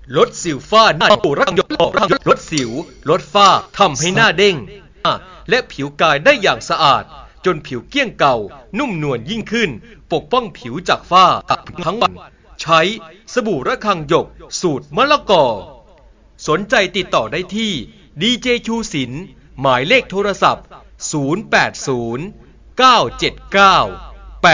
ลดสิวฝ้าหน้ารังยกลดสิวลดฝ้าทำให้หน้าเด้งและผิวกายได้อย่างสะอาดจนผิวเกลี้ยงเก่านุ่มนวลยิ่งขึ้นปกป้องผิวจากฝ้าทั้งวันใช้สบู่ระฆังหยกสูตรมะละกอสนใจติดต่อได้ที่ดีเจชูศิลป์หมายเลขโทรศัพท์080 979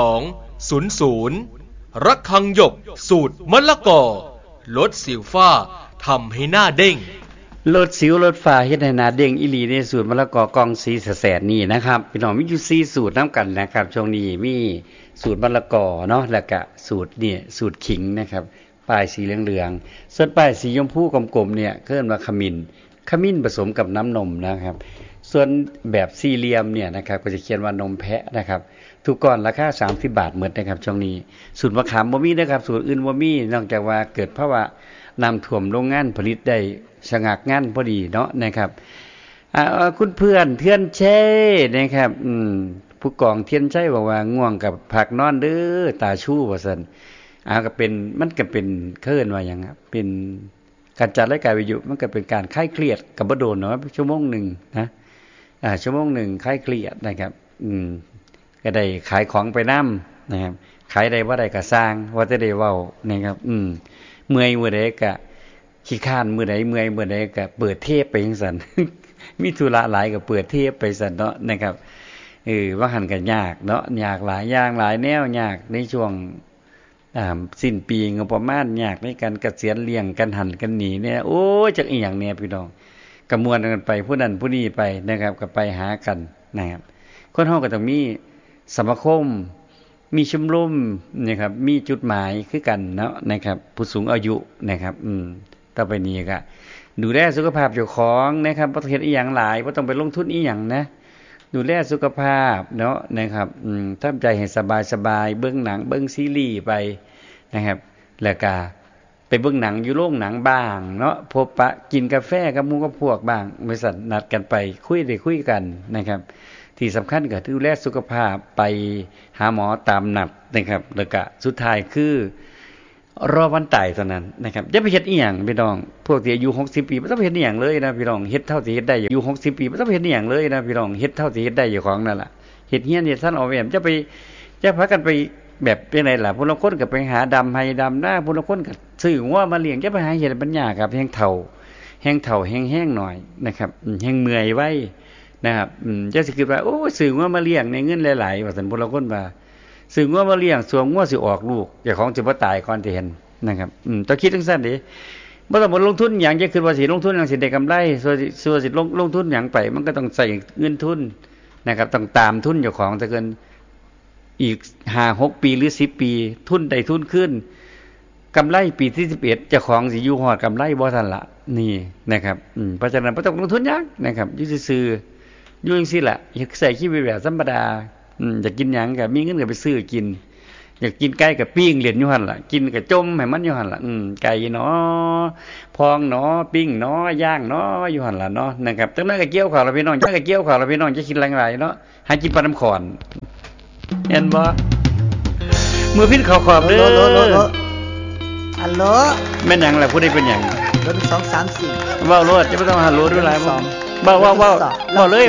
8200ระฆังหยกสูตรมะละกอลดสิวฝ้าทำให้หน้าเด้งลดสิวลดฝ้าเฮ็ดให้หน้าเด้งอีหลีในสูตรมะละกอกองสีแสนนี่นะครับพี่น้องมีอยู่4สูตรนํกันนะครับช่วงนี้มีสูตรมะละกอเนาะแล้วก็สูตรเนี่ยสูตรขิงนะครับป้ายสีเหลืองๆส่วนป้ายสีชมพูกลมๆเนี่ยเรียกว่าขมิ้นผสมกับน้ำนมนะครับส่วนแบบสี่เหลี่ยมเนี่ยนะครับก็จะเขียนว่านมแพะนะครับทุกก้อนราคา30 บาทหมดนะครับช่วงนี้สูตรมะขามบ่มีนะครับสูตรอื่นบ่มีนอกจากว่าเกิดเพราะว่าน้ำท่วมโรงงานผลิตได้ชะงักงานพอดีเนาะนะครับคุณเพื่อนเทือนเช่นะครับผู้กองเทียนชัยบอกว่าง่วงกับผักนอนเด้อตาชู่ว่าซั่นก็เป็นมันก็เป็นเคิ้นว่าหยังครับเป็นการจัดรายการวิทยุมันก็เป็นการคลายเครียดกับบ่โดนเนาะชั่วโมงนึงนะชั่วโมงนึงคลายเครียดนะครับก็ได้ขายของไปนำนะครับขายได้บ่ได้ก็สร้างว่าจะได้เว้านะครับเมื่อยมื้อใดก็ขี้คร้านมื้อใดเมื่อยมื้อใดก็เปิดเทปไปจังซั่น มีธุระหลายก็เปิดเทปไปซั่นเนาะนะครับว่าหันก็ยากเนาะยากหลายอย่างหลายแนวยากในช่วงสิ้นปีงบประมาณยากในการเกษียณเลี้ยงกันหันกันหนีเนี่ยโอ้จักอีหยังเนี่ยพี่น้องกระมวลกันไปผู้นั้นผู้นี้ไปนะครับก็ไปหากันนะครับคนเฮาก็ต้องมีสมาคมมีชมรมนะครับมีจุดหมายคือกันเนาะนะครับผู้สูงอายุนะครับต่อไปนี้ก็ดูแลสุขภาพเจ้าของนะครับบ่ต้องเฮ็ดอีหยังหลายบ่ต้องไปลงทุนอีหยังนะดูแลสุขภาพเนาะนะครับทำใจให้สบายๆเบิ่งหนังเบิ่งซีรีส์ไปนะครับแล้วก็ไปเบิ่งหนังอยู่โรงหนังบ้างเนาะพบปะกินกาแฟกับหมู่กับพวกบ้างบริษัทนัดกันไปคุยกันนะครับที่สำคัญก็ดูแลสุขภาพไปหาหมอตามนัดนะครับแล้วก็สุดท้ายคือรอวันตายเท่านั้นนะครับอย่าไปเฮ็ดอีหยังพี่น้องพวกที่อายุ60ปีบ่ต้องเฮ็ดอีหยังเลยนะพี่น้องเฮ็ดเท่าที่เฮ็ดได้อายุ60ปีบ่ต้องเฮ็ดอีหยังเลยนะพี่น้องเฮ็ดเท่าที่เฮ็ดได้อยู่ของนั่นล่ะเฮ็ดเฮียนเฮ็ดซ่านเอาแหมจะพากันไปแบบเป็นไงล่ะผู้ลางคนก็ไปหาดำให้ดำหน้าผู้ลางคนก็ซื้องัวมาเลี้ยงจะไปหาเฮ็ดปัญญาครับแห้งเฒ่าแห้งหน่อยนะครับแห้งเมื่อยไว้นะครับจะสิคิดว่าโอ้ซื้องัวมาเลี้ยงในเงินหลายๆว่าซั่นผู้ลางคนว่าซื้องัวมาเลี้ยงสวงงัวสิออกลูกเจ้าของสิบ่ตายก่อนที่เห็นนะครับต้องคิดจังซั่นดิบ่ต้องลงทุนหยังจะคิดว่าสิลงทุนหยังสิได้กำไรส่วนสิลงทุนหยังไปมันก็ต้องใส่เงินทุนนะครับต้องตามทุนเจ้าของถ้าเกินอีก 5-6 ปีหรือ10ปีทุนได้ทุนขึ้นกำไรปีที่11เจ้าของสิอยู่ฮอดกำไรบ่ทันละนี่นะครับเพราะฉะนั้นบ่ต้องลงทุนหยังนะครับอยู่ซื่อๆอยู่จังซี่ล่ะอยากใช้ชีวิตแบบธรรมดาอยากกินหยังก็มีเงินก็ไปซื้อกินอยากกินไก่ก็ปิ้งเหรียญอยู่หั่นล่ะกินก็จมให้มันอยู่หั่นล่ะไก่เนาะพองเนาะปิ้งเนาะย่างเนาะอยู่หั่นล่ะเนาะนะครับจังนั้นก็เกี่ยวข้าวแล้วพี่น้องจะกินหลายๆเนาะหากินปลาน้ำขอนเห็นบ่มือพิษขอบเด้อฮัลโหลแม่นหยังล่ะผู้ใดเป็นหยังรถ2 3 4 เว้าโลดจะบ่ต้องฮัลโหลด้วยหลายบ่เว้าเลย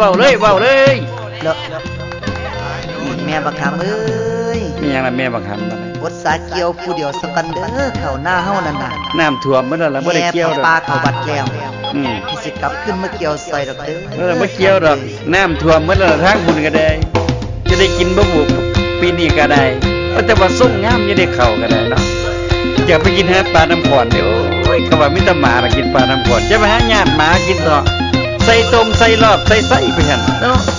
แม่บักหำเอ้ยมีหยังล่ะแม่บักหำบ่อดสาเกี่ยวผู้เดียวสักกันเด้อแถวหน้าเฮานั่นน่ะน้ำท่วมบ่ล่ะบ่ได้เกี่ยวดอกปลาเข้าบัดแล้วพี่สิกลับขึ้นมาเกี่ยวใส่ดอกเด้อบ่เกี่ยวดอกน้ำท่วมบ่ล่ะทางบุญก็ได้จะได้กินบ่บุปีนี้ก็ได้แต่ว่าส่งงามจะได้เข้าก็ได้เนาะอยากไปกินหาปลาน้ำขอนเดี๋ยวโอ้ยเขาว่ามีแต่หมาล่ะกินปลาน้ำขอนจะไปหาญาติหมากินเถาะใส่ตรงใส่รอบใส่ไส้ไปหั่นเนาะ